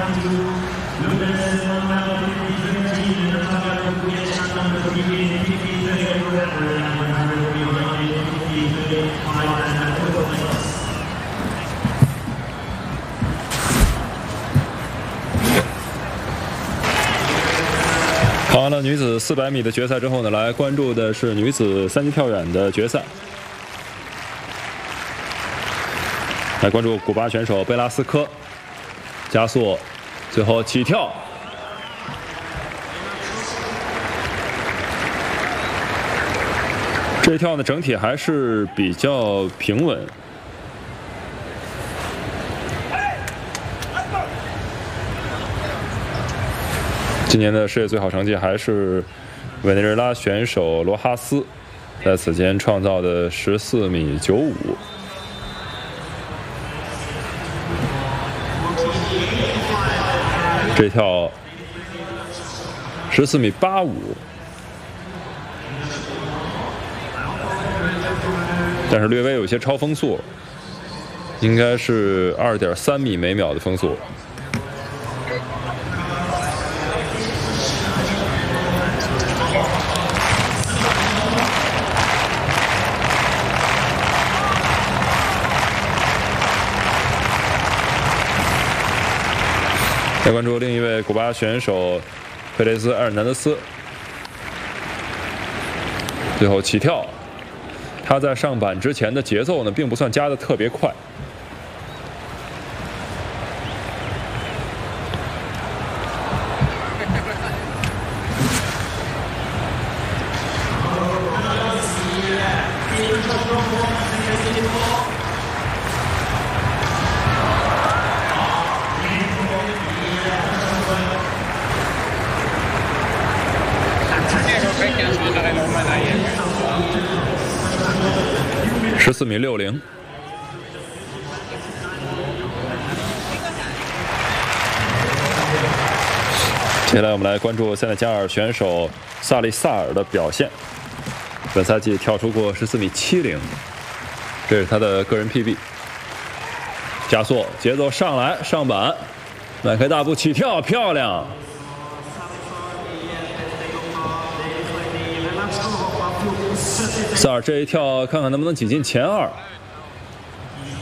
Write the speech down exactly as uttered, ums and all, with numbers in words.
跑完了女子四百米的决赛之后呢，来关注的是女子三级跳远的决赛。来关注古巴选手贝拉斯科，加速，最后起跳。这一跳呢，整体还是比较平稳。今年的世界最好成绩还是委内瑞拉选手罗哈斯在此前创造的十四米九五。这跳十四米八五，但是略微有些超风速，应该是二点三米每秒的风速。再关注另一位古巴选手佩雷斯·埃尔南德斯，最后起跳。他在上板之前的节奏呢，并不算加的特别快。十四米六零。接下来我们来关注塞内加尔选手萨利萨尔的表现。本赛季跳出过十四米七零，这是他的个人 P B。加速，节奏上来，上板，迈开大步起跳，漂亮！萨尔这一跳，看看能不能挤进前二。